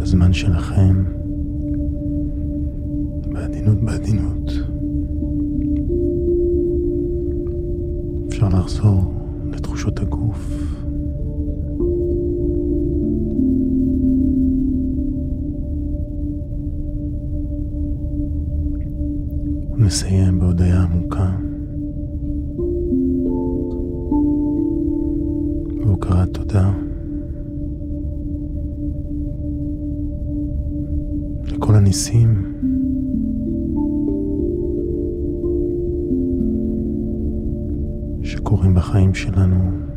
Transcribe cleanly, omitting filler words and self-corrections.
הזמן שלכם, בעדינות. אפשר לחזור לתחושות הגוף. נסיים בהודיה עמוקה והוקרת תודה לכל הניסים שקורים בחיים שלנו,